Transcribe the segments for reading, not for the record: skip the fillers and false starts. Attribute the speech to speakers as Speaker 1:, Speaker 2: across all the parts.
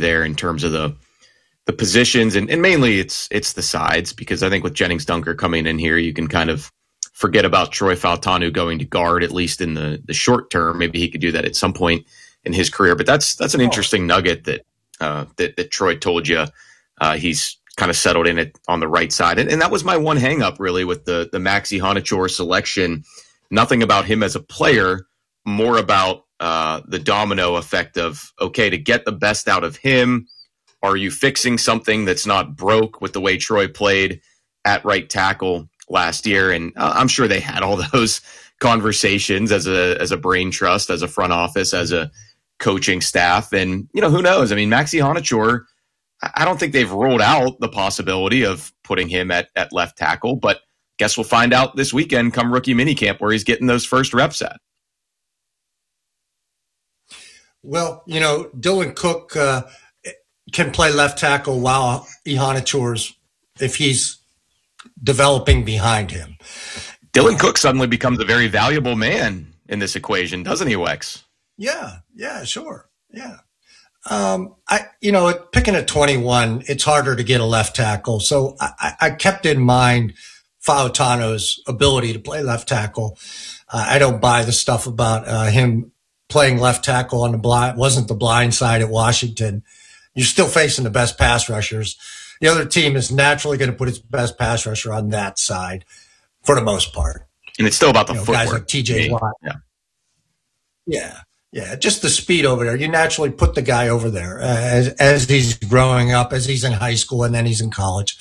Speaker 1: there in terms of the positions, and mainly it's the sides, because I think with Jennings Dunker coming in here, you can kind of forget about Troy Fautanu going to guard, at least in the short term. Maybe he could do that at some point in his career, but that's an interesting nugget that Troy told you. He's kind of settled in it on the right side. And that was my one hang up really with the Maxi Honachor selection. Nothing about him as a player, more about the domino effect of, okay, to get the best out of him, are you fixing something that's not broke with the way Troy played at right tackle last year? And I'm sure they had all those conversations as a brain trust, as a front office, as a coaching staff. And, who knows? I mean, Maxi Honachor, I don't think they've ruled out the possibility of putting him at left tackle, but guess we'll find out this weekend come rookie minicamp where he's getting those first reps at.
Speaker 2: Well, Dylan Cook can play left tackle while Honachor's, if he's developing behind him.
Speaker 1: Dylan Cook suddenly becomes a very valuable man in this equation, doesn't he, Wex?
Speaker 2: Yeah, sure. Yeah. Picking at 21, it's harder to get a left tackle. So I kept in mind Fautanu's ability to play left tackle. I don't buy the stuff about him playing left tackle on wasn't the blind side at Washington. You're still facing the best pass rushers. The other team is naturally going to put its best pass rusher on that side for the most part.
Speaker 1: And it's still about the footwork.
Speaker 2: Guys like TJ Watt. Yeah, just the speed over there. You naturally put the guy over there as he's growing up, as he's in high school, and then he's in college.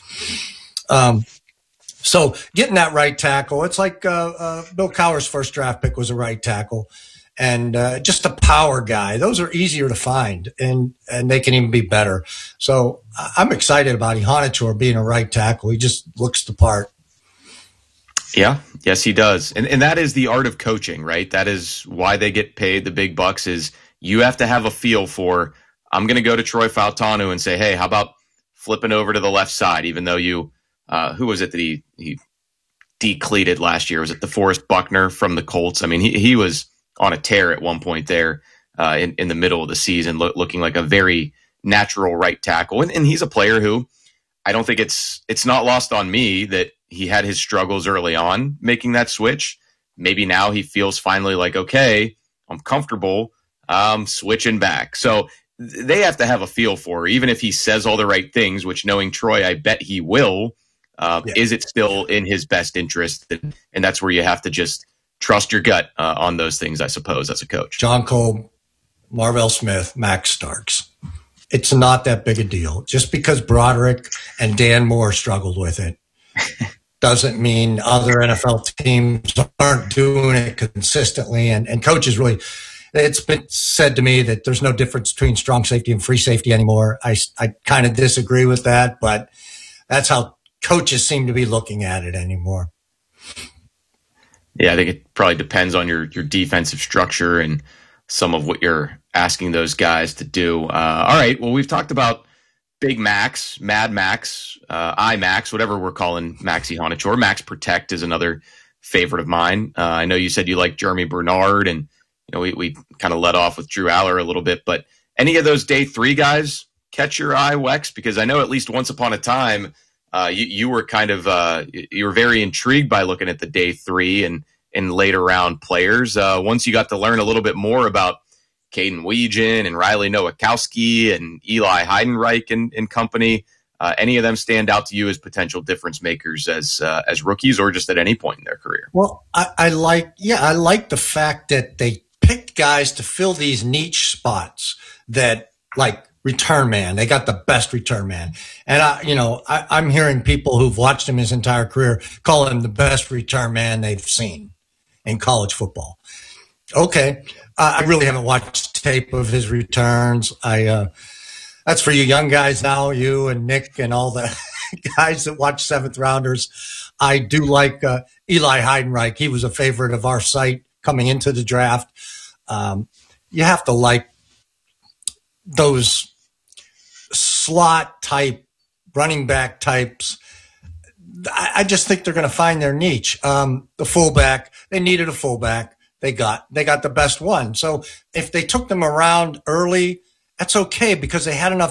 Speaker 2: So getting that right tackle, it's like Bill Cowher's first draft pick was a right tackle. And just a power guy. Those are easier to find, and they can even be better. So I'm excited about Honachor being a right tackle. He just looks the part.
Speaker 1: Yeah, yes, he does. And that is the art of coaching, right? That is why they get paid the big bucks, is you have to have a feel for, I'm going to go to Troy Fautanu and say, hey, how about flipping over to the left side, even though who was it that he decleated last year? Was it DeForest Buckner from the Colts? I mean, he was on a tear at one point there in the middle of the season, looking like a very natural right tackle. And he's a player who I don't think it's not lost on me that he had his struggles early on making that switch. Maybe now he feels finally like, okay, I'm comfortable switching back. So they have to have a feel for, even if he says all the right things, which knowing Troy, I bet he will, is it still in his best interest? And that's where you have to just trust your gut on those things, I suppose, as a coach.
Speaker 2: John Cole, Marvell Smith, Max Starks. It's not that big a deal. Just because Broderick and Dan Moore struggled with it doesn't mean other NFL teams aren't doing it consistently. And coaches really, it's been said to me that there's no difference between strong safety and free safety anymore. I kind of disagree with that, but that's how coaches seem to be looking at it anymore.
Speaker 1: Yeah, I think it probably depends on your defensive structure and some of what you're asking those guys to do. All right, well, we've talked about Big Max, Mad Max, IMAX, whatever we're calling Maxi Honachor. Max Protect is another favorite of mine. I know you said you like Jeremy Bernard, and we kind of let off with Drew Aller a little bit, but any of those day 3 guys catch your eye, Wex? Because I know at least once upon a time, you were kind of you were very intrigued by looking at the day 3 and later round players. Once you got to learn a little bit more about Caden Weegan and Riley Nowakowski and Eli Heidenreich and company, any of them stand out to you as potential difference makers as rookies or just at any point in their career?
Speaker 2: Well, I like the fact that they picked guys to fill these niche spots that, like, return man. They got the best return man. And I'm hearing people who've watched him his entire career call him the best return man they've seen in college football. Okay. I really haven't watched tape of his returns. That's for you young guys now, you and Nick and all the guys that watch 7th rounders. I do like Eli Heidenreich. He was a favorite of our site coming into the draft. You have to like those slot type, running back types. I just think they're going to find their niche. The fullback, they needed a fullback. They got the best one. So if they took them around early, that's okay because they had enough